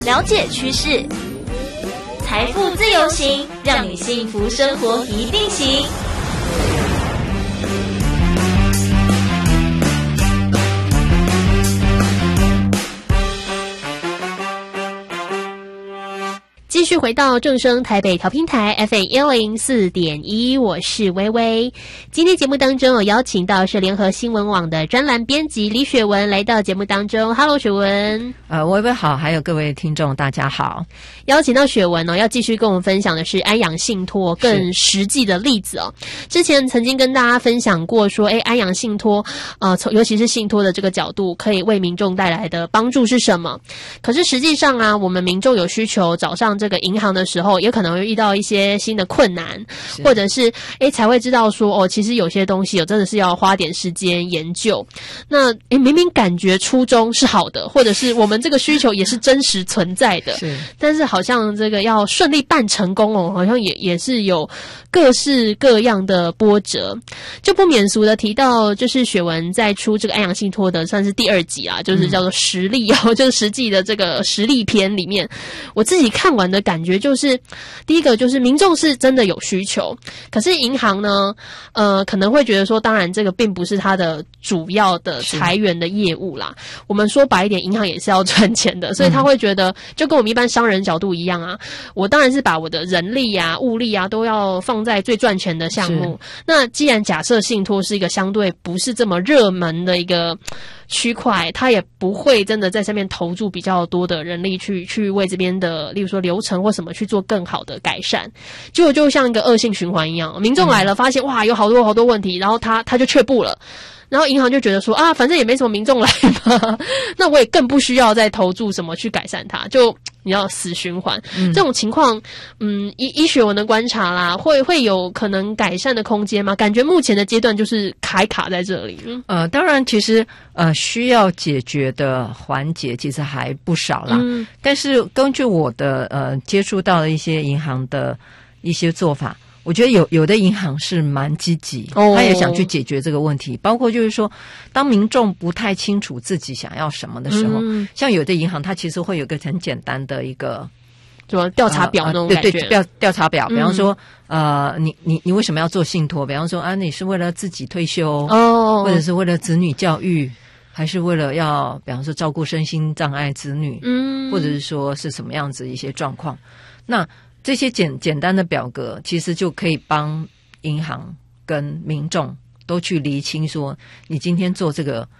了解趋势，财富自由行，让你幸福生活一定行。 继续回到正声台北调频台 FM104.1， 我是薇薇。今天节目当中有邀请到是联合新闻网的专栏编辑李雪文来到节目当中。Hello， 雪文。 薇薇好，还有各位听众大家好。 邀请到雪文要继续跟我们分享的是安养信托更实际的例子哦。之前曾经跟大家分享过说，安养信托尤其是信托的这个角度，可以为民众带来的帮助是什么？可是实际上啊，我们民众有需求找上这个银行的时候，也可能会遇到一些新的困难，或者是才会知道说其实有些东西真的是要花点时间研究。那明明感觉初衷是好的，或者是我们这个需求也是真实存在的，但是好像这个要顺利办成功好像也是有各式各样的波折。就不免俗的提到，就是雪文在出这个安养信托的算是第2集啊，就是叫做实例就是实际的这个实例篇里面，我自己看完的感觉就是，第一个就是民众是真的有需求，可是银行呢，可能会觉得说，当然这个并不是它的主要的财源的业务啦。我们说白一点，银行也是要赚钱的，所以他会觉得，就跟我们一般商人角度一样啊，我当然是把我的人力啊、物力啊都要放在最赚钱的项目。那既然假设信托是一个相对不是这么热门的一个区块，他也不会真的在上面投注比较多的人力去为这边的，例如说流程或什么去做更好的改善，就像一个恶性循环一样。民众来了，发现哇有好多问题，然后他就却步了。然后银行就觉得说反正也没什么民众来嘛，那我也更不需要再投注什么去改善它，就你要死循环。这种情况，依学文的观察啦，会有可能改善的空间吗？感觉目前的阶段就是卡在这里。 当然，其实需要解决的环节其实还不少啦。但是根据我的接触到的一些银行的一些做法，我觉得有的银行是蛮积极，他也想去解决这个问题。包括就是说，当民众不太清楚自己想要什么的时候，像有的银行它其实会有个很简单的一个什么调查表那种感觉， 对，调查表。比方说，你为什么要做信托？比方说你是为了自己退休，或者是为了子女教育，还是为了要比方说照顾身心障碍子女，或者是说是什么样子一些状况。那这些简单的表格其实就可以帮银行跟民众都去厘清说，你今天做这个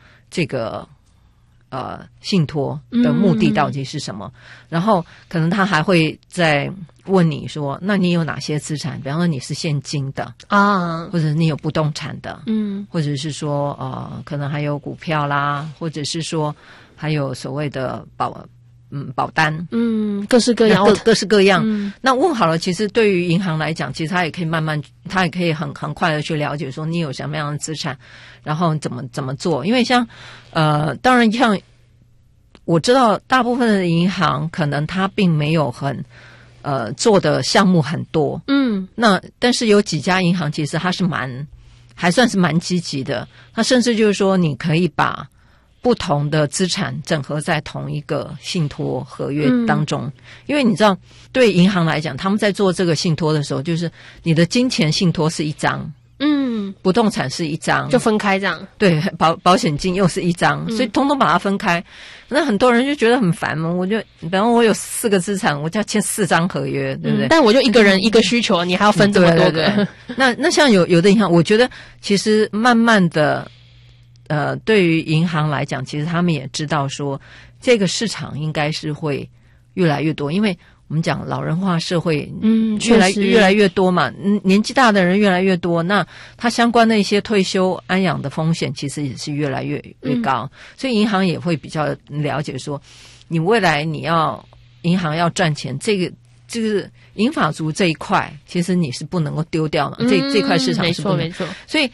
信托的目的到底是什么。然后可能他还会再问你说，那你有哪些资产？比方说你是现金的或者你有不动产的，或者是说可能还有股票啦，或者是说还有所谓的保单，各式各样，那问好了，其实对于银行来讲，其实他也可以他也可以很快的去了解说你有什么样的资产，然后怎么做。因为像当然像我知道大部分的银行可能他并没有很做的项目很多，那但是有几家银行其实它是还算是蛮积极的，它甚至就是说你可以把不同的资产整合在同一个信托合约当中。因为你知道对银行来讲，他们在做这个信托的时候，就是你的金钱信托是一张，不动产是一张， 就分开这样。 对，保险金又是一张，所以通通把它分开。那很多人就觉得很烦嘛，比方我有4个资产，我就要签4张合约，对不对？ 但我就一个人一个需求，你还要分这么多个。 对。那像有的银行，我觉得其实慢慢的对于银行来讲，其实他们也知道说这个市场应该是会越来越多，因为我们讲老人化社会，越来越多嘛，年纪大的人越来越多，那它相关的一些退休安养的风险其实也是越来越高，所以银行也会比较了解说，你未来银行要赚钱，这个银发族这一块，其实你是不能够丢掉嘛，这块市场是不能， 没错。 所以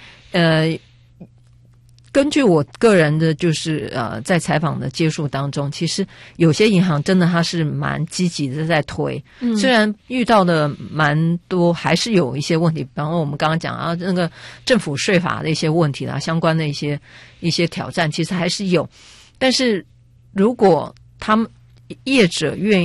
根据我个人的就是在采访的接触当中，其实有些银行真的它是蛮积极的在推，虽然遇到的蛮多还是有一些问题，比方说我们刚刚讲那个政府税法的一些问题啦，相关的一些挑战其实还是有，但是如果他们业者愿